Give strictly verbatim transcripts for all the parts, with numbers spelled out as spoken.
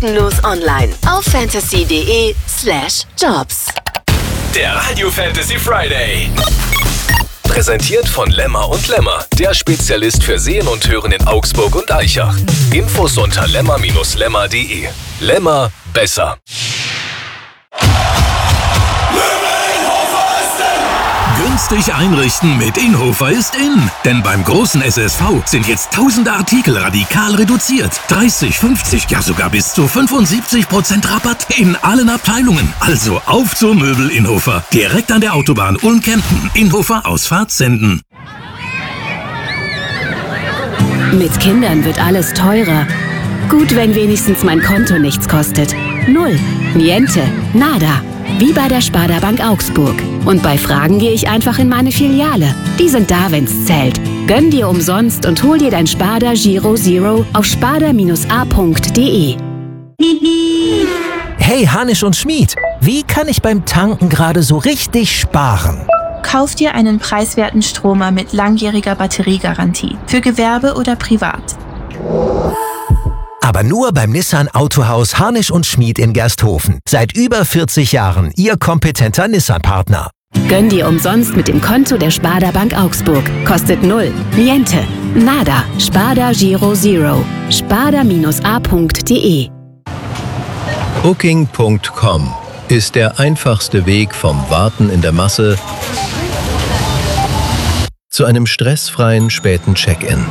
kostenlos online auf fantasy.de slash jobs. Der Radio Fantasy Friday. Präsentiert von Lemmer und Lemmer, der Spezialist für Sehen und Hören in Augsburg und Aichach. Infos unter lemmer Bindestrich lemmer Punkt de. Lemmer, besser. Günstig einrichten mit Inhofer ist in. Denn beim großen S S V sind jetzt tausende Artikel radikal reduziert. dreißig, fünfzig, ja sogar bis zu fünfundsiebzig Prozent Rabatt in allen Abteilungen. Also auf zur Möbel Inhofer. Direkt an der Autobahn Ulm-Kempten. Inhofer Ausfahrt senden. Mit Kindern wird alles teurer. Gut, wenn wenigstens mein Konto nichts kostet. Null. Niente. Nada. Wie bei der Sparda Bank Augsburg. Und bei Fragen gehe ich einfach in meine Filiale. Die sind da, wenn's zählt. Gönn dir umsonst und hol dir dein Sparda Giro Zero auf sparda Bindestrich a Punkt de. Hey Hanisch und Schmied, wie kann ich beim Tanken gerade so richtig sparen? Kauf dir einen preiswerten Stromer mit langjähriger Batteriegarantie. Für Gewerbe oder privat. Aber nur beim Nissan Autohaus Harnisch und Schmied in Gersthofen. Seit über vierzig Jahren Ihr kompetenter Nissan-Partner. Gönn dir umsonst mit dem Konto der Sparda Bank Augsburg. Kostet null. Niente. Nada. Sparda Giro Zero. sparda Bindestrich a Punkt de. Booking Punkt com ist der einfachste Weg vom Warten in der Masse zu einem stressfreien späten Check-in.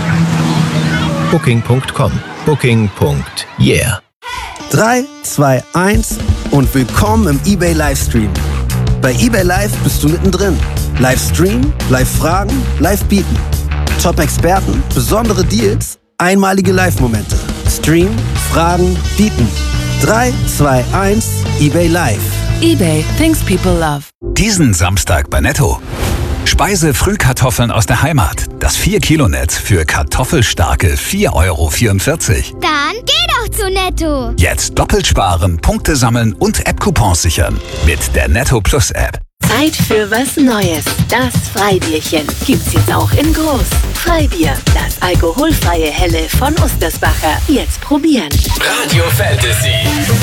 Booking Punkt com. Booking. Yeah. drei, zwei, eins und willkommen im eBay Livestream. Bei eBay Live bist du mittendrin. Livestream, Live-Fragen, Live-Bieten. Top-Experten, besondere Deals, einmalige Live-Momente. Stream, Fragen, Bieten. drei, zwei, eins, eBay Live. eBay, things people love. Diesen Samstag bei Netto. Speise-Frühkartoffeln aus der Heimat. Das vier Kilo Netz für kartoffelstarke vier Euro vierundvierzig. Dann geh doch zu Netto. Jetzt doppelt sparen, Punkte sammeln und App-Coupons sichern. Mit der Netto Plus App. Zeit für was Neues. Das Freibierchen gibt's jetzt auch in groß. Freibier, das alkoholfreie Helle von Ostersbacher. Jetzt probieren. Radio Fantasy.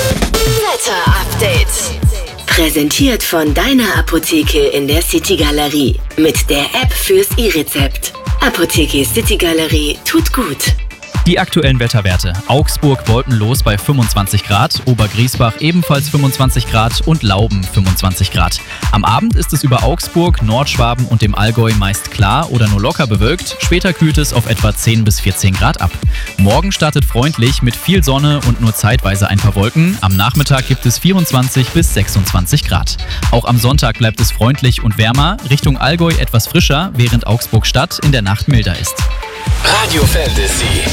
Wetter-Update. Präsentiert von deiner Apotheke in der City Galerie. Mit der App fürs E-Rezept. Apotheke City Galerie tut gut. Die aktuellen Wetterwerte. Augsburg wolkenlos bei fünfundzwanzig Grad, Obergriesbach ebenfalls fünfundzwanzig Grad und Lauben fünfundzwanzig Grad. Am Abend ist es über Augsburg, Nordschwaben und dem Allgäu meist klar oder nur locker bewölkt. Später kühlt es auf etwa zehn bis vierzehn Grad ab. Morgen startet freundlich mit viel Sonne und nur zeitweise ein paar Wolken. Am Nachmittag gibt es vierundzwanzig bis sechsundzwanzig Grad. Auch am Sonntag bleibt es freundlich und wärmer. Richtung Allgäu etwas frischer, während Augsburg Stadt in der Nacht milder ist. Radio Fantasy.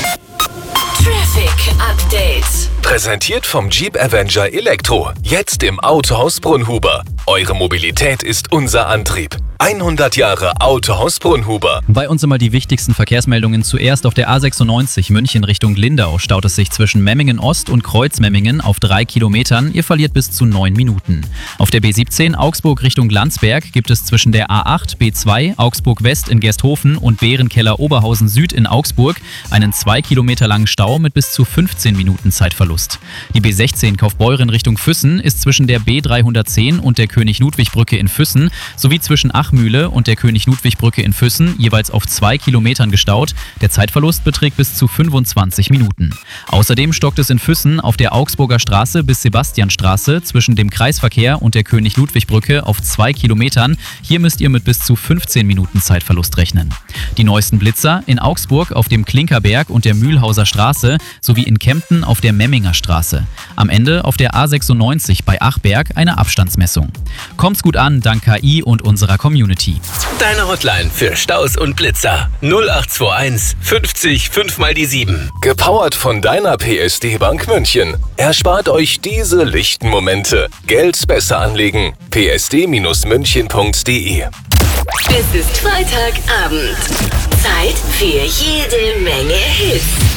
Traffic Update. Präsentiert vom Jeep Avenger Elektro. Jetzt im Autohaus Brunhuber. Eure Mobilität ist unser Antrieb. hundert Jahre Autohaus Brunhuber. Bei uns immer die wichtigsten Verkehrsmeldungen. Zuerst auf der A sechsundneunzig München Richtung Lindau staut es sich zwischen Memmingen Ost und Kreuzmemmingen auf drei Kilometern. Ihr verliert bis zu neun Minuten. Auf der B siebzehn Augsburg Richtung Landsberg gibt es zwischen der A acht, B zwei, Augsburg West in Gersthofen und Bärenkeller Oberhausen Süd in Augsburg einen zwei Kilometer langen Stau mit bis zu fünfzehn Minuten Zeitverlust. Die B sechzehn Kaufbeuren Richtung Füssen ist zwischen der B dreihundertzehn und der König-Ludwig-Brücke in Füssen sowie zwischen Achmühle und der König-Ludwig-Brücke in Füssen jeweils auf zwei Kilometern gestaut. Der Zeitverlust beträgt bis zu fünfundzwanzig Minuten. Außerdem stockt es in Füssen auf der Augsburger Straße bis Sebastianstraße zwischen dem Kreisverkehr und der König-Ludwig-Brücke auf zwei Kilometern. Hier müsst ihr mit bis zu fünfzehn Minuten Zeitverlust rechnen. Die neuesten Blitzer in Augsburg auf dem Klinkerberg und der Mühlhauser Straße sowie in Kempten auf der Memminger Straße. Am Ende auf der A sechsundneunzig bei Achberg eine Abstandsmessung. Kommt's gut an, dank K I und unserer Community. Deine Hotline für Staus und Blitzer. null acht zwei eins fünfzig fünf mal die sieben. Gepowert von deiner P S D Bank München. Erspart euch diese lichten Momente. Geld besser anlegen. p s d Bindestrich münchen Punkt de. Es ist Freitagabend. Zeit für jede Menge Hits.